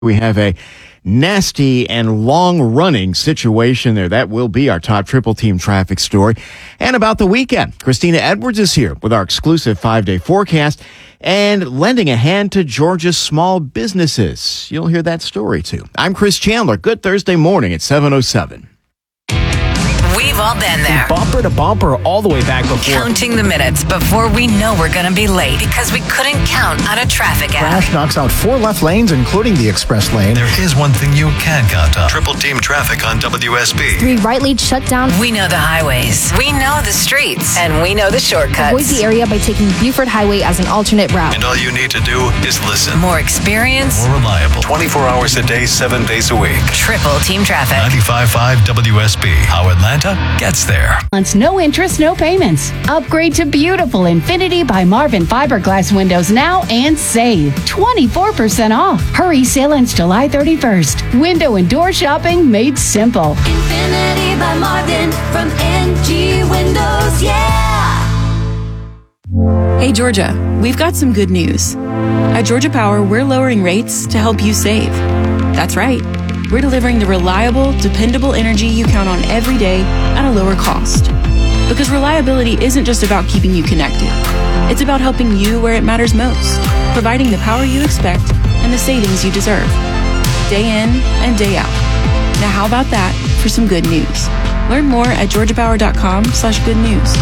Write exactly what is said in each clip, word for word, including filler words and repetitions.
We have a nasty and long-running situation there. That will be our top Triple Team traffic story. And about the weekend, Christina Edwards is here with our exclusive five-day forecast and lending a hand to Georgia's small businesses. You'll hear that story, too. I'm Chris Chandler. Good Thursday morning at seven oh seven. We've all been there. Bumper to bumper all the way back before. Counting the minutes before we know we're going to be late because we couldn't count on a traffic app. Crash knocks out four left lanes, including the express lane. There is one thing you can count on. Triple Team traffic on W S B. Three right lanes shut down. We know the highways. We know the streets. And we know the shortcuts. Avoid the area by taking Buford Highway as an alternate route. And all you need to do is listen. More experience. More reliable. twenty-four hours a day, seven days a week. Triple Team traffic. ninety-five point five W S B. How Atlanta gets there. No interest, no payments. Upgrade to beautiful Infinity by Marvin fiberglass windows now and save twenty-four percent off. Hurry, sale ends July thirty-first. Window and door shopping made simple. Infinity by Marvin from N G Windows, yeah! Hey Georgia, we've got some good news. At Georgia Power, we're lowering rates to help you save. That's right. We're delivering the reliable, dependable energy you count on every day at a lower cost. Because reliability isn't just about keeping you connected. It's about helping you where it matters most, providing the power you expect and the savings you deserve, day in and day out. Now how about that for some good news? Learn more at georgiapower.com slash good news.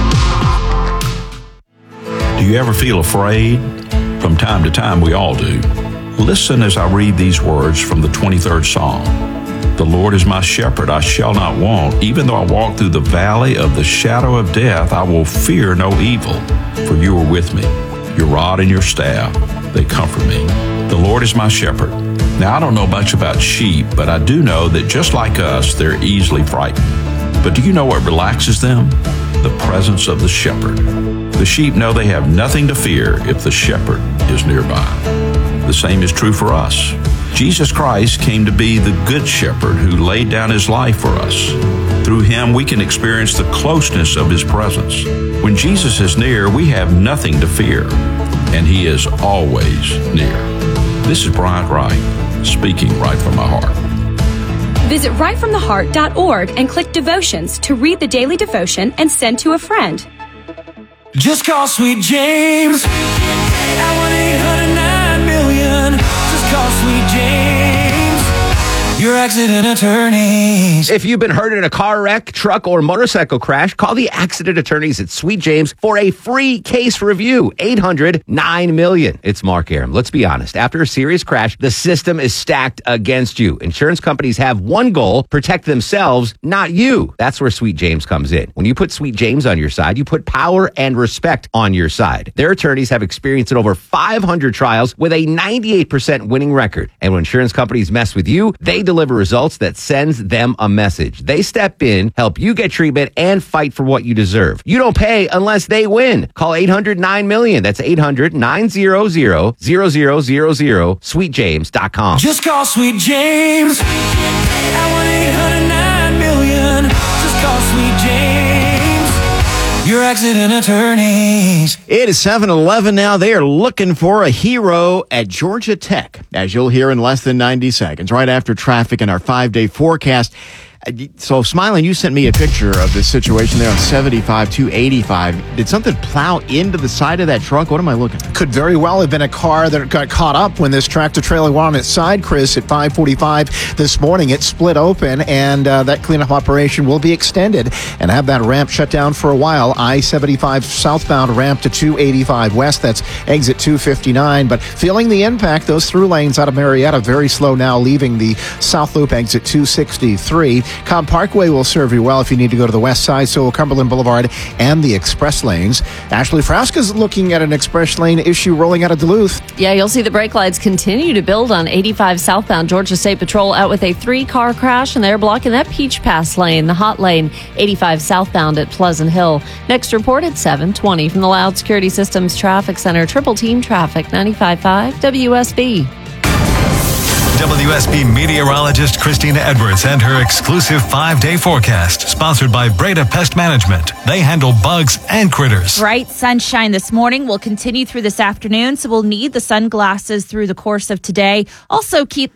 Do you ever feel afraid? From time to time, we all do. Listen as I read these words from the twenty-third Psalm. The Lord is my shepherd, I shall not want. Even though I walk through the valley of the shadow of death, I will fear no evil, for you are with me. Your rod and your staff, they comfort me. The Lord is my shepherd. Now, I don't know much about sheep, but I do know that just like us, they're easily frightened. But do you know what relaxes them? The presence of the shepherd. The sheep know they have nothing to fear if the shepherd is nearby. The same is true for us. Jesus Christ came to be the good shepherd who laid down his life for us. Through him, we can experience the closeness of his presence. When Jesus is near, we have nothing to fear, and he is always near. This is Bryant Wright, speaking right from my heart. Visit right from the heart dot org and click Devotions to read the daily devotion and send to a friend. Just call Sweet James at one eight hundred nine million. Just call Sweet James, your accident attorneys. If you've been hurt in a car wreck, truck, or motorcycle crash, call the accident attorneys at Sweet James for a free case review. eight hundred nine million. It's Mark Aram. Let's be honest. After a serious crash, the system is stacked against you. Insurance companies have one goal: protect themselves, not you. That's where Sweet James comes in. When you put Sweet James on your side, you put power and respect on your side. Their attorneys have experience in over five hundred trials with a ninety-eight percent winning record. And when insurance companies mess with you, they deliver results that sends them a message. They step in, help you get treatment, and fight for what you deserve. You don't pay unless they win. Call eight hundred nine million. That's eight hundred nine hundred zero zero zero zero, sweet james dot com. Just call Sweet James at one eight hundred nine million. Just call Sweet James, your accident attorneys. It is seven eleven now. They are looking for a hero at Georgia Tech, as you'll hear in less than ninety seconds, right after traffic in our five-day forecast. So, Smiling, you sent me a picture of this situation there on seventy-five two eighty-five. Did something plow into the side of that truck? What am I looking at? Could very well have been a car that got caught up when this tractor-trailer went on its side, Chris, at five forty-five this morning. It split open, and uh, that cleanup operation will be extended and have that ramp shut down for a while. I seventy-five southbound ramp to two eighty-five west. That's exit two fifty-nine. But feeling the impact, those through lanes out of Marietta very slow now, leaving the south loop exit two sixty-three. Cobb Parkway will serve you well if you need to go to the west side, so will Cumberland Boulevard and the express lanes. Ashley Frasca's looking at an express lane issue rolling out of Duluth. Yeah, you'll see the brake lights continue to build on eighty-five southbound. Georgia State Patrol out with a three-car crash, and they're blocking that Peach Pass lane, the hot lane, eighty-five southbound at Pleasant Hill. Next report at seven twenty from the Loud Security Systems Traffic Center. Triple Team Traffic, ninety-five point five W S B. W S B meteorologist Christina Edwards and her exclusive five-day forecast, sponsored by Breda Pest Management. They handle bugs and critters. Bright sunshine this morning will continue through this afternoon, so we'll need the sunglasses through the course of today. Also, keep